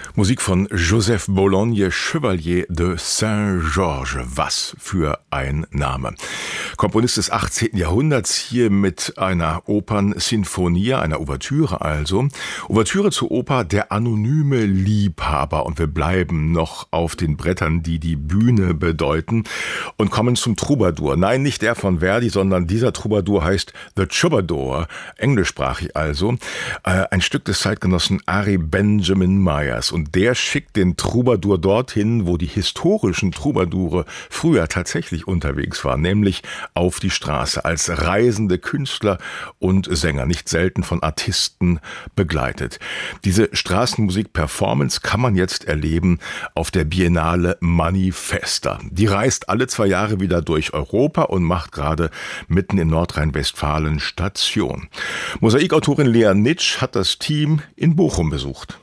Musik von Joseph Bologne, Chevalier de Saint-Georges. Was für ein Name. Komponist des 18. Jahrhunderts, hier mit einer Opernsinfonia, einer Ouvertüre also. Ouvertüre zur Oper Der anonyme Liebhaber. Und wir bleiben noch auf den Brettern, die die Bühne bedeuten und kommen zum Troubadour. Nein, nicht der von Verdi, sondern dieser Troubadour heißt The Troubadour, englischsprachig also. Ein Stück des Zeitgenossen Ari Benjamin Myers. Und der schickt den Troubadour dorthin, wo die historischen Troubadoure früher tatsächlich unterwegs waren, nämlich auf die Straße als reisende Künstler und Sänger, nicht selten von Artisten begleitet. Diese Straßenmusik-Performance kann man jetzt erleben auf der Biennale Manifesta. Die reist alle 2 Jahre wieder durch Europa und macht gerade mitten in Nordrhein-Westfalen Station. Mosaikautorin Lea Nitsch hat das Team in Bochum besucht.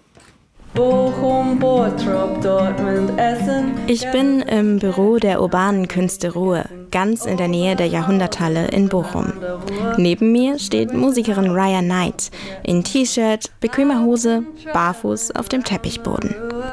Bochum, Bottrop, Dortmund, Essen. Ich bin im Büro der urbanen Künste Ruhe, ganz in der Nähe der Jahrhunderthalle in Bochum. Neben mir steht Musikerin Raya Knight in T-Shirt, bequemer Hose, barfuß auf dem Teppichboden.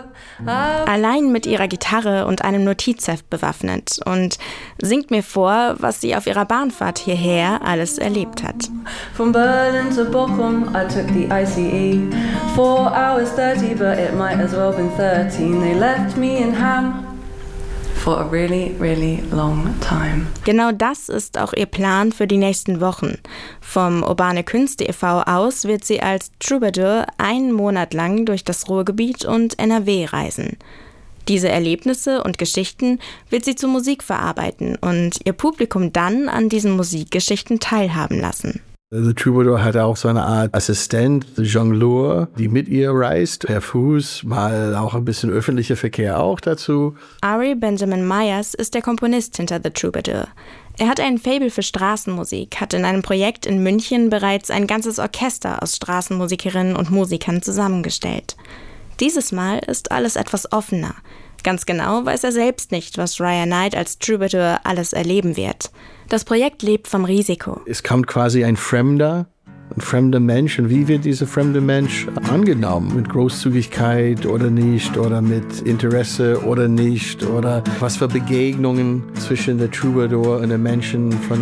Allein mit ihrer Gitarre und einem Notizheft bewaffnet und singt mir vor, was sie auf ihrer Bahnfahrt hierher alles erlebt hat. From Berlin to Bochum, I took the ICE. 4 hours 30, but it might as well been 13. They left me in Ham for a really, really long time. Genau das ist auch ihr Plan für die nächsten Wochen. Vom Urbane Künste e.V. aus wird sie als Troubadour 1 Monat lang durch das Ruhrgebiet und NRW reisen. Diese Erlebnisse und Geschichten wird sie zu Musik verarbeiten und ihr Publikum dann an diesen Musikgeschichten teilhaben lassen. The Troubadour hat auch so eine Art Assistent, the Jongleur, die mit ihr reist, per Fuß, mal auch ein bisschen öffentlicher Verkehr auch dazu. Ari Benjamin Myers ist der Komponist hinter The Troubadour. Er hat ein Faible für Straßenmusik, hat in einem Projekt in München bereits ein ganzes Orchester aus Straßenmusikerinnen und Musikern zusammengestellt. Dieses Mal ist alles etwas offener. Ganz genau weiß er selbst nicht, was Raya Knight als Troubadour alles erleben wird. Das Projekt lebt vom Risiko. Es kommt quasi ein fremder Mensch. Und wie wird dieser fremde Mensch angenommen? Mit Großzügigkeit oder nicht? Oder mit Interesse oder nicht? Oder was für Begegnungen zwischen der Troubadour und den Menschen von